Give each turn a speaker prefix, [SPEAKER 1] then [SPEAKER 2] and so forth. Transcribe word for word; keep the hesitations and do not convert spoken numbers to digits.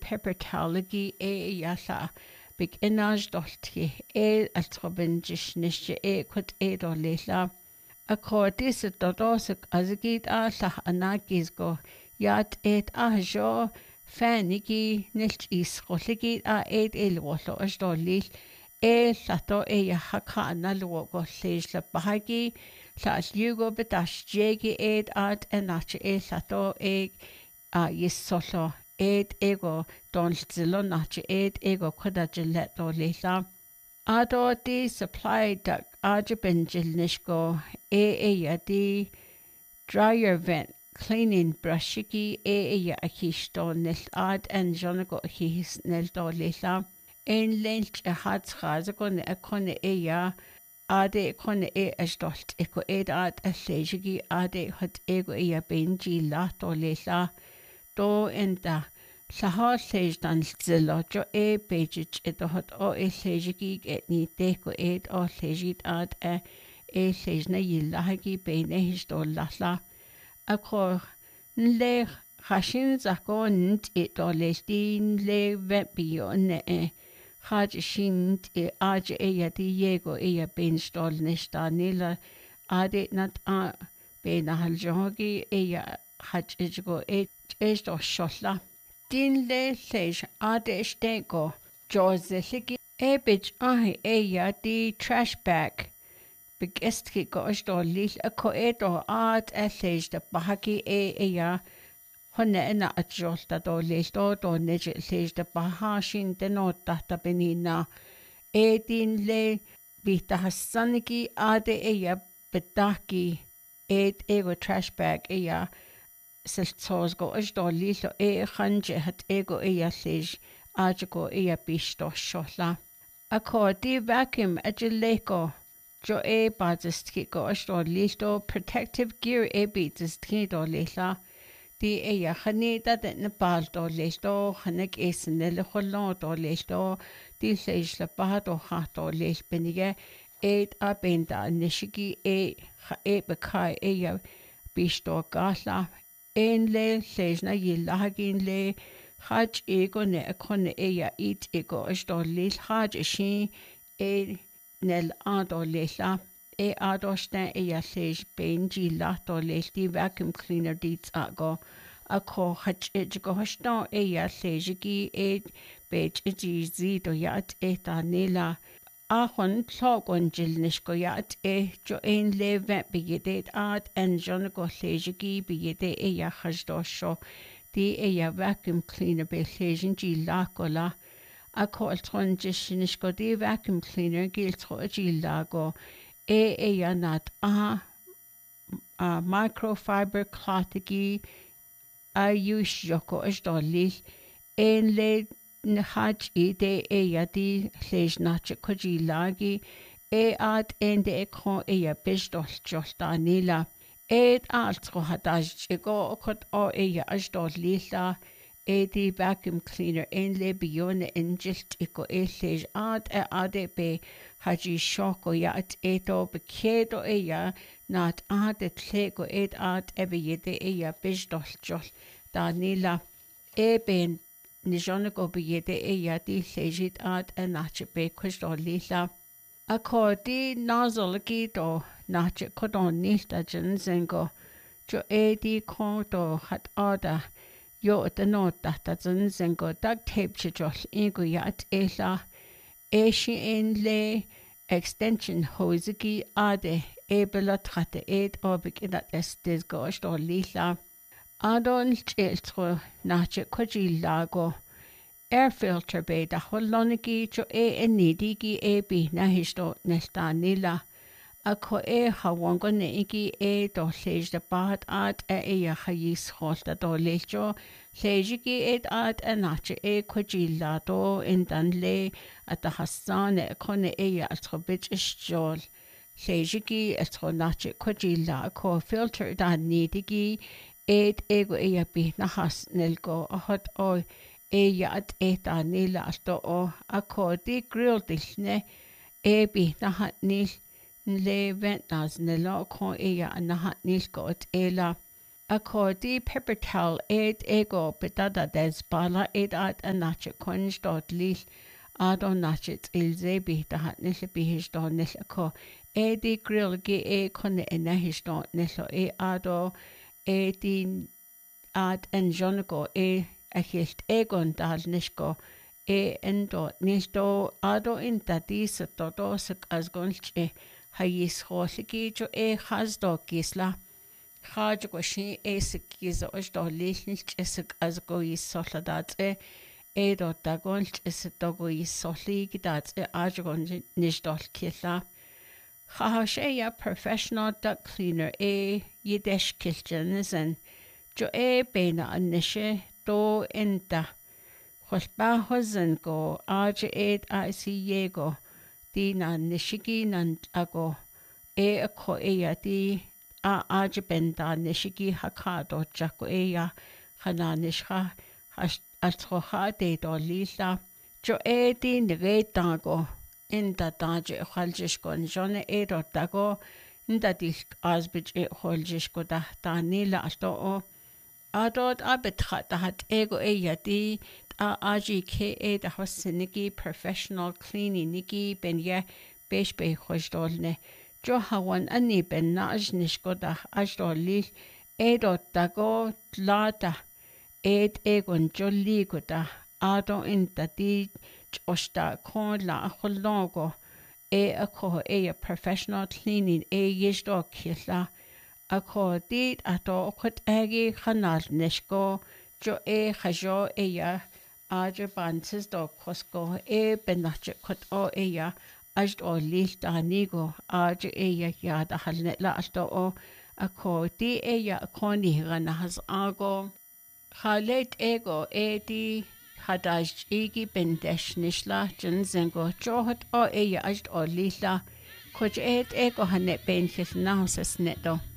[SPEAKER 1] pepper talagi e yalla big enaj dolti e altrobinjishnish e quit e dolila. A cordis a dodosik azagit a la anakis go yat et a jo fanigi nilch is roligit a et el wolo as dolil e lato e yahaka analwo go lish la bahagi la yugo bedash jegi et at enach e lato e a yisolo et ego don zilo nach et ego quadajilet dolila. Ado di supply duck Arjabinjil nishko e e ya di dryer vent cleaning brushiki e e ya akisto nil ad en jonago his nil do lila en lent a hat schazago ne akone e ya ade kone e ashtolt eko ed ad a lejigi ade hat ego e ya benji la do lila do enda Sahar sage dan zilla jo e bejich et hot o e sage et ni deko et o sage ad e e sage na yilla hagi bene histo lalla akor le hashin zako nit et o lestin le vepio ne e haj shin e aj e ya di yego e ya ben stol nesta nila ade nat a ben haljogi e ya haj ejgo e esto sholla Din le sej ade stego Jose ligi e bitch ahi e ya di trash bag begestki go sto lich a ko edo ad e sej da bahaki e e ya honne ena a jolta do lich do do neje sej da bahashin de no tahta benina e din le bita hasaniki ade e ya bedaki et ego trash bag e ya Seltzos go is do lilo e chanje hat ego e ya lij ajago e ya bisto shola. Ako di vacuum ajileko jo e bazistki go is do lilo protective gear e bitistki do lila. Di e ya chanida de nepal do lilo chanek esinele cholon do lilo di lij la bahado ha do lil benige eid a benda nishigi e cha e bekai e ya bisto gala. En le lejna yilla hagin le haj ego ne akone e ya it ego sto lil haj shin e nel ado lela e ado sta e ya lej benji la do lelti vacuum cleaner dits ago ako haj ego sto e ya lejgi e bej e zi do ya e ta nela Ahon tlogon jilnishko yat e jo ein le vent bigedet ad en jon go lejigi bigede e ya hajdosho di e ya vacuum cleaner be lejin ji lakola a ko tron jishnishko di vacuum cleaner gil tro ji lago e e ya nat a a microfiber clothigi a yush joko asdolil en le Nhaj ide e ya di lej nache koji lagi e ad ende e kon e ya bisdol jolta nila e altro hadaj ego okot o e ya ajdol lila e di vacuum cleaner en le bione en jilt ego e lej ad e ade be haji shoko ya at eto bekedo e ya nat ade tlego ed ad ebe yede e ya bisdol jol da nila e ben Nijona go biyede e ya di lejit ad e nache be kwishdo lila. Ako di nazolagi do nache kodon nilta jinzengo jo e di kon do hat ada yo de no data jinzengo dag tape chijol ingo ya at e la e shi en le extension hosigi ade e bela trate ed obik in that estes go sto lila. Adon cheltro nache koji lago air filter be da holonigi jo e enidigi e bi na histo nesta nila ako e hawongo ne igi e do lej da bat at e e ya hayis holta do lejo lejigi et at anache e koji lado endan le at hassan e kone e ya atrobich isjol lejigi atronache koji la ko filter da nidigi et ego e ya bi na has nelgo hot o e ya at e ta nila asto o ako di grill dilne e bi na hat nil le vent nas nelo ko e ya na hat nil ko et ela Ako di peppertel ed ego bedada des bala ed at a natchet conj dot lil adon natchet ilze bihta hat nisle bihisto nis ako e di grill gi e konne enahisto nislo e ado e di ad en jonago e achilt egon dal nisko e endo nisto ado inta disa todo sik asgonche hayis hosligi jo e khazdo gisla Khaj goshi e sikiza oshdo lilnich esik azgo yisohladat e e do dagonch esidogo yisoli gidat e ajogon nishdol killa. Khahashe ya professional duck cleaner e yidesh kiljanisen jo e bena anishe do enta. Khosba hozen go aj ed I C yego di na nishigi nan ago e ako e ya di a ajibenda nishigi hakado jako eya hana nishha altroha de do lila jo e di nge tago inda daje khaljishko njone e do tago inda di azbij e khaljishko da ta nila asto o adot abetha da hat ego eya di a aji ke e da hosinigi professional cleaning nigi benye beshbe khojdolne Jo hawan ani ben na ajnishkoda ajdoli edo tago tlata ed egon jolli goda ado inta di josta kon la khologo e ako e a professional cleaning e yishdo killa ako di ato khot agi khanal nishko jo e khajo e ya ajo banses do kosko e benach khot o e ya Ajd o lil danigo aj eya ya da halne la asto o ako di eya akoni rana has ago khalet ego e di hadaj igi bendesh nishla jenzengo johot o eya ajd o lila koj et ego hane ben khis na hosas neto